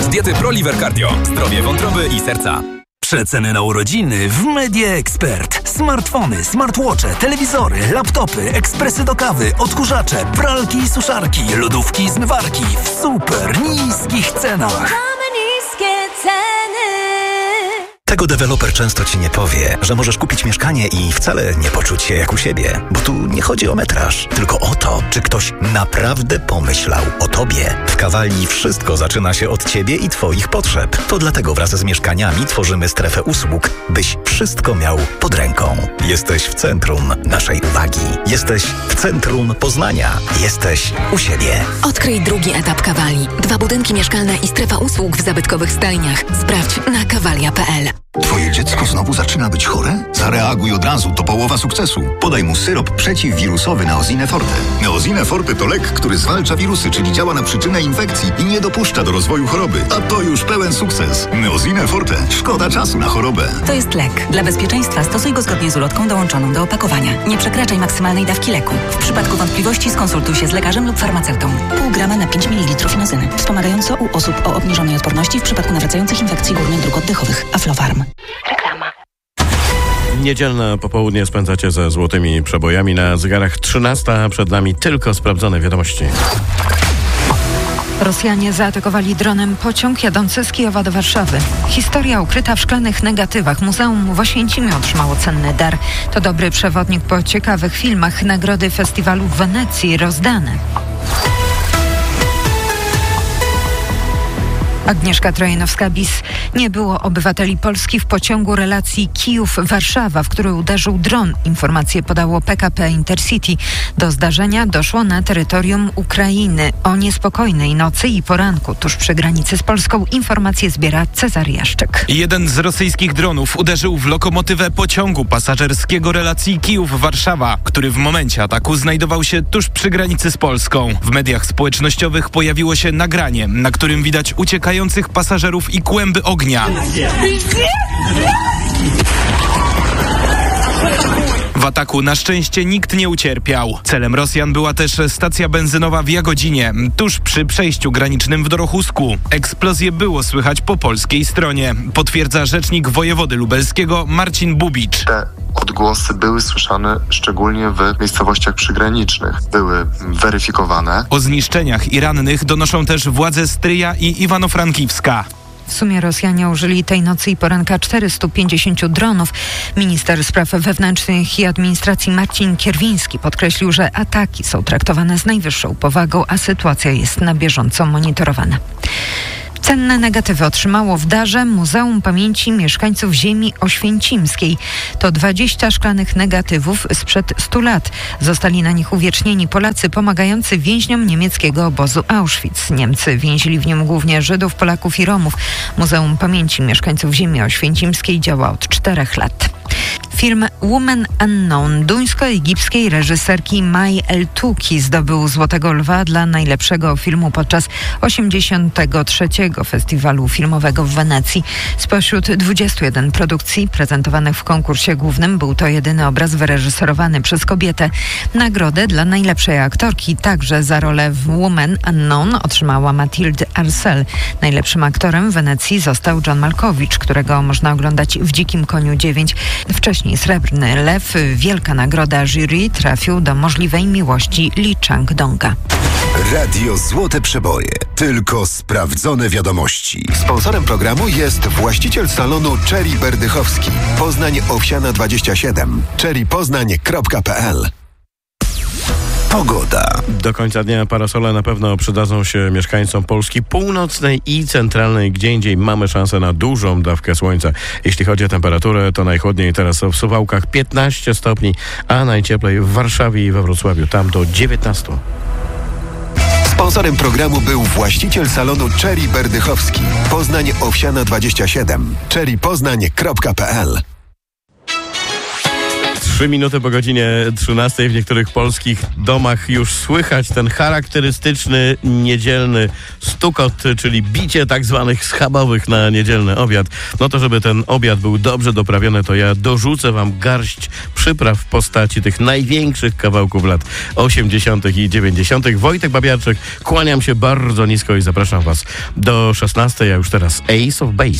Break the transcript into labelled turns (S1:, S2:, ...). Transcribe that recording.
S1: z diety ProLiver Cardio. Zdrowie wątroby i serca.
S2: Przeceny na urodziny w Media Expert. Smartfony, smartwatche, telewizory, laptopy, ekspresy do kawy, odkurzacze, pralki i suszarki, lodówki i zmywarki w super niskich cenach.
S3: Mamy niskie ceny.
S4: Tego deweloper często Ci nie powie, że możesz kupić mieszkanie i wcale nie poczuć się jak u siebie, bo tu nie chodzi o metraż, tylko o to, czy ktoś naprawdę pomyślał o Tobie. W Kawali wszystko zaczyna się od Ciebie i Twoich potrzeb. To dlatego wraz z mieszkaniami tworzymy strefę usług, byś wszystko miał pod ręką. Jesteś w centrum naszej uwagi. Jesteś w centrum Poznania. Jesteś u siebie.
S5: Odkryj drugi etap Kawali. 2 budynki mieszkalne i strefa usług w zabytkowych stajniach. Sprawdź na kawalia.pl.
S6: Twoje dziecko znowu zaczyna być chore? Zareaguj od razu, to połowa sukcesu. Podaj mu syrop przeciwwirusowy Neosine Forte. Neosine Forte to lek, który zwalcza wirusy, czyli działa na przyczynę infekcji i nie dopuszcza do rozwoju choroby. A to już pełen sukces. Neosine Forte. Szkoda czasu na chorobę.
S7: To jest lek. Dla bezpieczeństwa stosuj go zgodnie z ulotką dołączoną do opakowania. Nie przekraczaj maksymalnej dawki leku. W przypadku wątpliwości skonsultuj się z lekarzem lub farmaceutą. Pół grama na 5 ml inozyny. Wspomagająco u osób o obniżonej odporności w przypadku nawracających infekcji górnych dróg oddechowych. Aflofarm. Reklama.
S8: Niedzielne popołudnie spędzacie ze złotymi przebojami na zegarach 13, a przed nami tylko sprawdzone wiadomości.
S9: Rosjanie zaatakowali dronem pociąg jadący z Kijowa do Warszawy. Historia ukryta w szklanych negatywach. Muzeum w Oświęcimiu otrzymało cenny dar. To dobry przewodnik po ciekawych filmach. Nagrody festiwalu w Wenecji rozdane. Agnieszka Trojanowska-Bis. Nie było obywateli Polski w pociągu relacji Kijów-Warszawa, w który uderzył dron. Informacje podało PKP Intercity. Do zdarzenia doszło na terytorium Ukrainy. O niespokojnej nocy i poranku tuż przy granicy z Polską informacje zbiera Cezary Jaszczyk.
S10: Jeden z rosyjskich dronów uderzył w lokomotywę pociągu pasażerskiego relacji Kijów-Warszawa, który w momencie ataku znajdował się tuż przy granicy z Polską. W mediach społecznościowych pojawiło się nagranie, na którym widać uciekających pasażerów i kłęby ognia. W ataku na szczęście nikt nie ucierpiał. Celem Rosjan była też stacja benzynowa w Jagodzinie, tuż przy przejściu granicznym w Dorochusku. Eksplozję było słychać po polskiej stronie, potwierdza rzecznik wojewody lubelskiego Marcin Bubicz.
S11: Te odgłosy były słyszane szczególnie w miejscowościach przygranicznych. Były weryfikowane.
S10: O zniszczeniach i rannych donoszą też władze Stryja i Iwano-Frankiwska.
S9: W sumie Rosjanie użyli tej nocy i poranka 450 dronów. Minister spraw wewnętrznych i administracji Marcin Kierwiński podkreślił, że ataki są traktowane z najwyższą powagą, a sytuacja jest na bieżąco monitorowana. Cenne negatywy otrzymało w darze Muzeum Pamięci Mieszkańców Ziemi Oświęcimskiej. To 20 szklanych negatywów sprzed 100 lat. Zostali na nich uwiecznieni Polacy pomagający więźniom niemieckiego obozu Auschwitz. Niemcy więzili w nim głównie Żydów, Polaków i Romów. Muzeum Pamięci Mieszkańców Ziemi Oświęcimskiej działa od 4 lat. Film Woman Unknown duńsko-egipskiej reżyserki Mai El-Tuki zdobył Złotego Lwa dla najlepszego filmu podczas 83. Festiwalu Filmowego w Wenecji. Spośród 21 produkcji prezentowanych w konkursie głównym był to jedyny obraz wyreżyserowany przez kobietę. Nagrodę dla najlepszej aktorki także za rolę w Woman Unknown otrzymała Mathilde Arcel. Najlepszym aktorem w Wenecji został John Malkowicz, którego można oglądać w Dzikim Koniu 9. Wcześniej Srebrny Lew, wielka nagroda jury, trafił do możliwej miłości Lee Chang-donga.
S12: Radio Złote Przeboje. Tylko sprawdzone wiadomości. Sponsorem programu jest właściciel salonu Cherry Berdychowski. Poznań Owsiana 27. cherrypoznań.pl. Pogoda.
S8: Do końca dnia parasole na pewno przydadzą się mieszkańcom Polski północnej i centralnej. Gdzie indziej mamy szansę na dużą dawkę słońca. Jeśli chodzi o temperaturę, to najchłodniej teraz w Suwałkach 15 stopni, a najcieplej w Warszawie i we Wrocławiu, tam do 19.
S12: Sponsorem programu był właściciel salonu Cherry Berdychowski. Poznań Owsiana 27. cherrypoznań.pl.
S8: 3 minuty po godzinie 13 w niektórych polskich domach już słychać ten charakterystyczny niedzielny stukot, czyli bicie tak zwanych schabowych na niedzielny obiad. No to żeby ten obiad był dobrze doprawiony, to ja dorzucę wam garść przypraw w postaci tych największych kawałków lat 80. i 90. Wojtek Babiarczyk, kłaniam się bardzo nisko i zapraszam was do 16, a już teraz Ace of Base.